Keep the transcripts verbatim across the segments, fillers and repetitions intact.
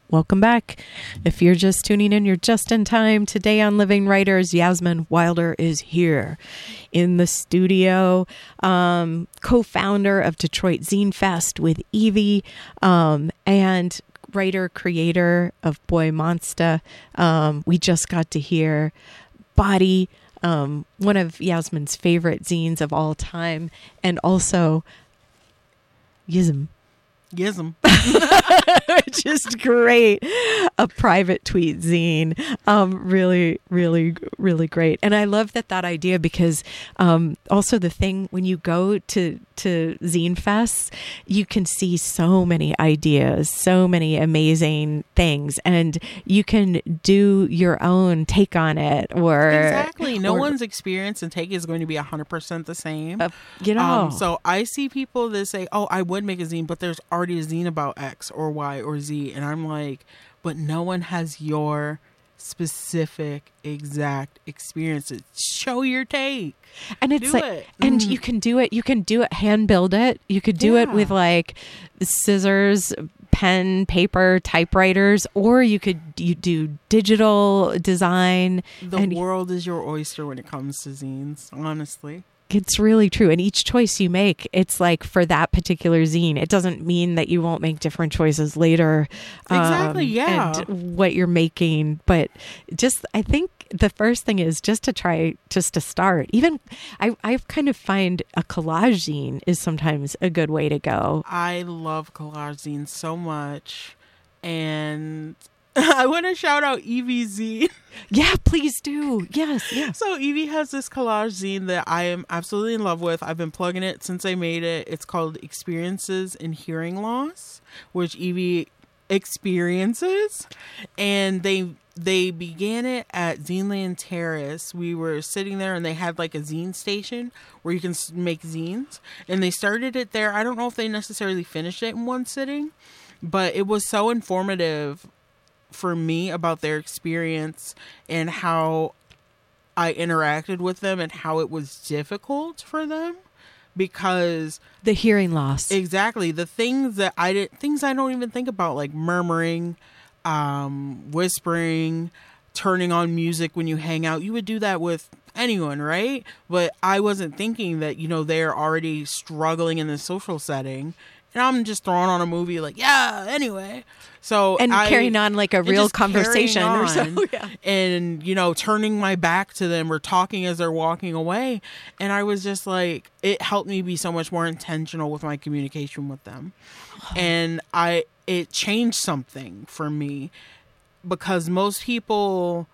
welcome back. If you're just tuning in, you're just in time. Today on Living Writers, Yasmin Wilder is here in the studio, um, co-founder of Detroit Zine Fest with Evie, um, and writer, creator of Boy Monster. Um, we just got to hear Body, um, one of Yasmin's favorite zines of all time, and also Yism. Yism. Just great. A private tweet zine. Um, really, really, really great. And I love that that idea because um, also the thing when you go to, to Zine Fests, you can see so many ideas, so many amazing things, and you can do your own take on it. Or Exactly. No or, one's experience and take is going to be one hundred percent the same. Uh, you know. Um, so I see people that say, oh, I would make a zine, but there's already a zine about X or Y or Z. And I'm like, but no one has your specific exact experiences. Show your take. And it's do like, it. and Mm. you can do it, you can do it, hand build it. You could do it Yeah. with like scissors, pen, paper, typewriters, or you could you do digital design. The and world is your oyster when it comes to zines, honestly. it's really true. And each choice you make, it's like for that particular zine. It doesn't mean that you won't make different choices later. Exactly, um, yeah. And what you're making. But just, I think the first thing is just to try, just to start. Even, I, I kind of find a collage zine is sometimes a good way to go. I love collage zines so much. And I want to shout out Evie Zine. Yeah, please do. Yes, yes. So Evie has this collage zine that I am absolutely in love with. I've been plugging it since I made it. It's called Experiences in Hearing Loss, which Evie experiences. And they they began it at Zineland Terrace. We were sitting there and they had like a zine station where you can s- make zines. And they started it there. I don't know if they necessarily finished it in one sitting, but it was so informative for me about their experience and how I interacted with them and how it was difficult for them because The hearing loss. exactly the things that I did things I don't even think about, like murmuring, um, whispering, turning on music when you hang out. You would do that with anyone, right? But I wasn't thinking that, you know, they're already struggling in the social setting. And I'm just throwing on a movie like, yeah, anyway. So and I, carrying on like a and real just conversation carrying or so. on Yeah. And, you know, turning my back to them or talking as they're walking away. And I was just like, it helped me be so much more intentional with my communication with them. And I, it changed something for me because most people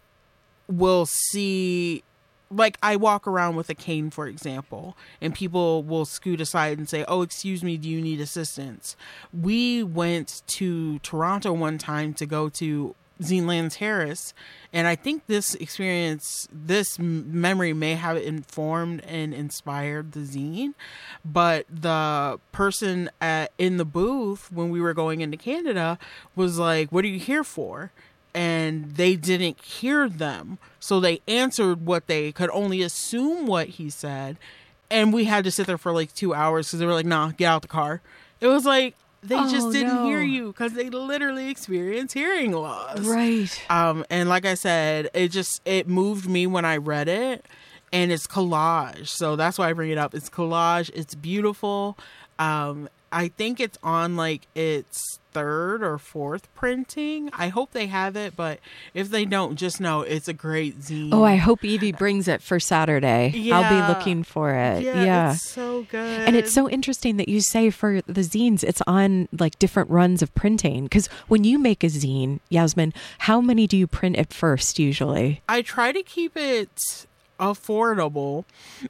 will see, like I walk around with a cane, for example, and people will scoot aside and say, oh, excuse me, do you need assistance? We went to Toronto one time to go to Zineland Terrace, and I think this experience, this m- memory may have informed and inspired the zine, but the person at, in the booth when we were going into Canada was like, what are you here for? And they didn't hear them. So they answered what they could only assume what he said. And we had to sit there for like two hours because they were like, nah, get out the car. It was like, they Oh, just didn't no. hear you because they literally experienced hearing loss. Right. Um, and like I said, it just, it moved me when I read it. And it's collage. So that's why I bring it up. It's collage. It's beautiful. Um, I think it's on like its third or fourth printing. I hope they have it, but if they don't, just know it's a great zine. Oh, I hope Evie brings it for Saturday. I'll Yeah. be looking for it. yeah, Yeah. it's so good. And it's so interesting that you say for the zines, it's on like different runs of printing. Because when you make a zine, Yasmin, how many do you print at first usually? I try to keep it affordable.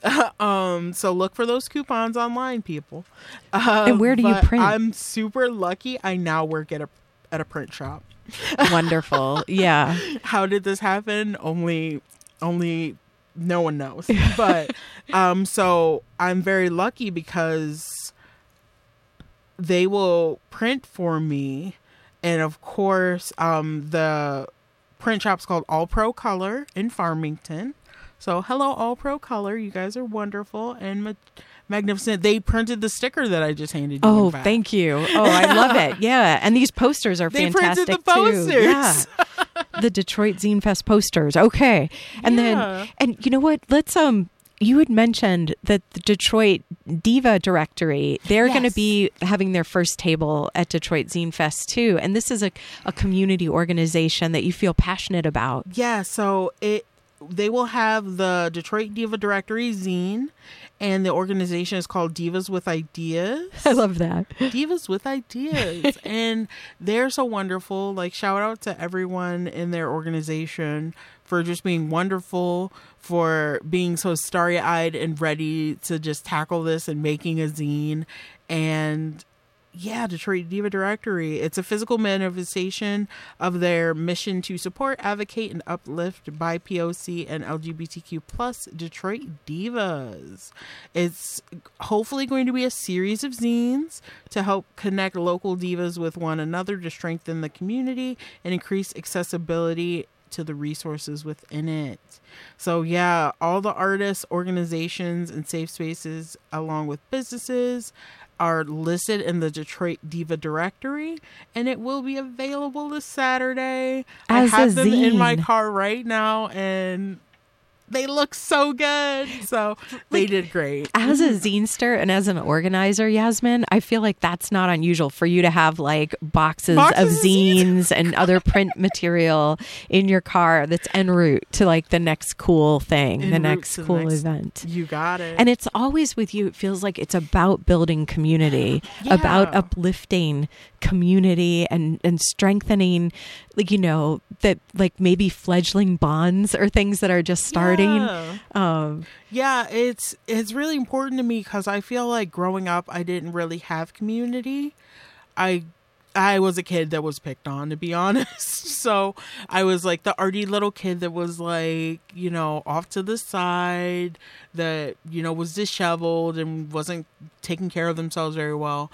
um, so look for those coupons online, people. Um, And where do you but print? I'm super lucky. I now work at a at a print shop. Wonderful. Yeah. How did this happen? Only, only no one knows. But um, so I'm very lucky because they will print for me, and of course, um, the print shop's called All Pro Color in Farmington. So hello, All Pro Color. You guys are wonderful and ma- magnificent. They printed the sticker that I just handed you. Oh, back. thank you. Oh, I love it. Yeah. And these posters are They fantastic printed the posters. too. Yeah. The Detroit Zine Fest posters. Okay. And Yeah. then, and you know what? Let's, um, you had mentioned that the Detroit Diva Directory, they're Yes. going to be having their first table at Detroit Zine Fest too. And this is a, a community organization that you feel passionate about. Yeah, so it they will have the Detroit Diva Directory zine, and the organization is called Divas with Ideas. I love that. Divas with Ideas. And they're so wonderful. Like, shout out to everyone in their organization for just being wonderful, for being so starry-eyed and ready to just tackle this and making a zine. And yeah, Detroit Diva Directory. It's a physical manifestation of their mission to support, advocate, and uplift B I P O C and L G B T Q plus Detroit divas. It's hopefully going to be a series of zines to help connect local divas with one another to strengthen the community and increase accessibility to the resources within it. So yeah, all the artists, organizations, and safe spaces, along with businesses, are listed in the Detroit Diva Directory, and it will be available this Saturday. As I have a them in my zine. car right now, and they look so good. So they did great. As a zinester and as an organizer, Yasmin, I feel like that's not unusual for you to have like boxes, Boxes of of zines and other print material in your car that's en route to like the next cool thing, En the route next to the cool next- event. You got it. And it's always with you, it feels like it's about building community, Yeah. about uplifting community and, and strengthening, like, you know, that like maybe fledgling bonds or things that are just starting. Yeah. Um, Yeah, it's it's really important to me because I feel like growing up, I didn't really have community. I I was a kid that was picked on, to be honest. So I was like the arty little kid that was like, you know, off to the side, that, you know, was disheveled and wasn't taking care of themselves very well.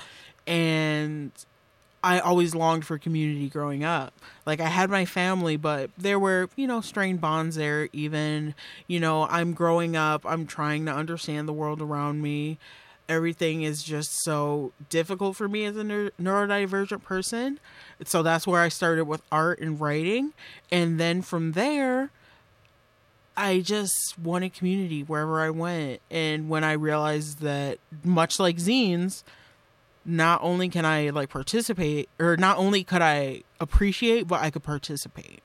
And I always longed for community growing up. Like, I had my family, but there were, you know, strained bonds there even. You know, I'm growing up. I'm trying to understand the world around me. Everything is just so difficult for me as a neur- neurodivergent person. So that's where I started with art and writing. And then from there, I just wanted community wherever I went. And when I realized that, much like zines, not only can I like participate, or not only could I appreciate, but I could participate.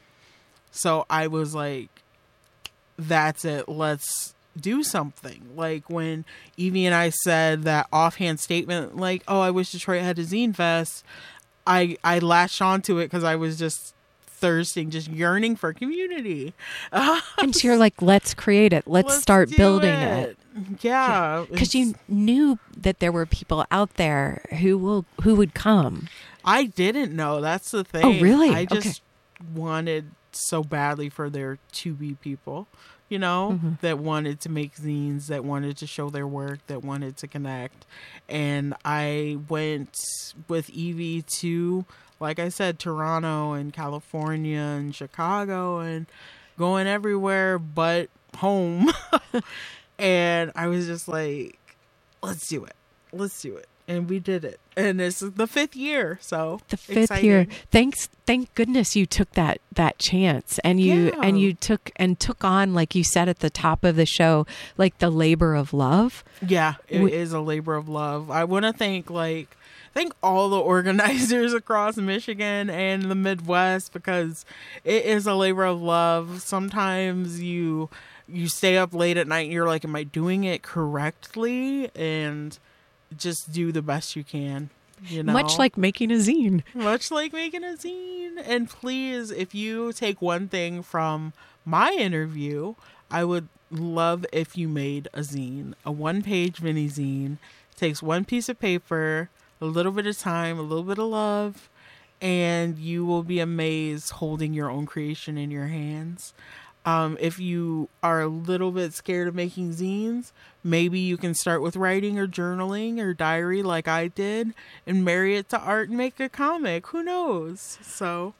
So I was like, that's it. Let's do something. Like when Evie and I said that offhand statement, like, oh, I wish Detroit had a zine fest. I, I latched onto it because I was just thirsting, just yearning for community. and so you're like, let's create it. Let's, Let's start do building it. Yeah. Because you knew that there were people out there who will who would come. I didn't know. That's the thing. Oh, really? I just Okay. wanted so badly for there to be people, you know, Mm-hmm. that wanted to make zines, that wanted to show their work, that wanted to connect. And I went with Evie to, like I said, Toronto and California and Chicago and going everywhere but home. And I was just like, let's do it. Let's do it. And we did it. And it's the fifth year. So The fifth exciting. year. Thanks thank goodness you took that that chance and you Yeah. and you took and took on, like you said at the top of the show, like the labor of love. Yeah, it We- is a labor of love. I want to thank like thank all the organizers across Michigan and the Midwest, because it is a labor of love. Sometimes you you stay up late at night and you're like, am I doing it correctly? And just do the best you can. You know? Much like making a zine. Much like making a zine. And please, if you take one thing from my interview, I would love if you made a zine, a one-page mini zine. Takes one piece of paper, a little bit of time, a little bit of love, and you will be amazed holding your own creation in your hands. Um, if you are a little bit scared of making zines, maybe you can start with writing or journaling or diary like I did and marry it to art and make a comic. Who knows? So,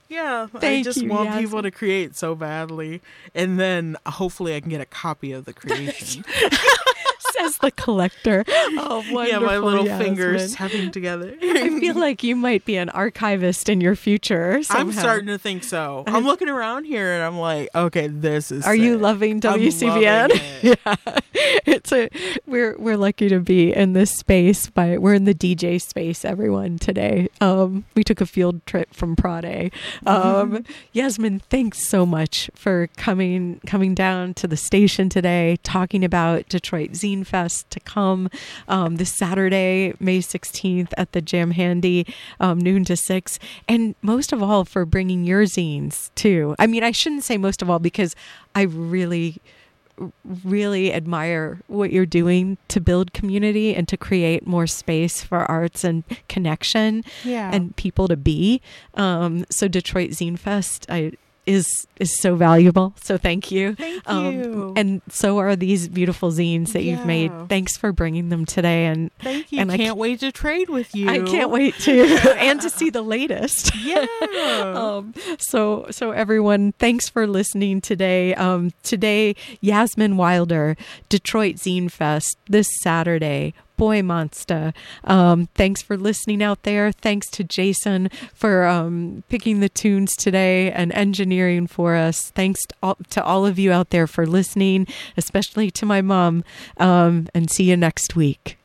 Yeah, I Thank just you, want Yasmin. people to create so badly, and then hopefully I can get a copy of the creation. Says the collector. Oh, wonderful, Yeah, my little Yasmin. fingers tapping together. I feel like you might be an archivist in your future somehow. I'm starting to think so. I'm looking around here and I'm like, okay, this is. Are sick. you loving W C B N? I'm loving it. Yeah, it's a we're we're lucky to be in this space. By we're in the D J space, everyone today. Um, we took a field trip from Prade. Um, Yasmin, thanks so much for coming coming down to the station today, talking about Detroit Zine Fest to come um, this Saturday, May sixteenth at the Jam Handy, um, noon to six, and most of all for bringing your zines too. I mean, I shouldn't say most of all because I really. really admire what you're doing to build community and to create more space for arts and connection Yeah. and people to be. Um, so Detroit Zine Fest I, is is so valuable. So thank you. Thank Um, you. and so are these beautiful zines that you've made. Yeah. Thanks for bringing them today. And Thank you. and I can't ca- wait to trade with you. I can't wait to and to see the latest. Yeah. Um, so, so everyone, thanks for listening today. Um, today, Yasmin Wilder, Detroit Zine Fest this Saturday. Boy Monster. Um, thanks for listening out there. Thanks to Jason for um, picking the tunes today and engineering for us. Thanks to all, to all of you out there for listening, especially to my mom. Um, and see you next week.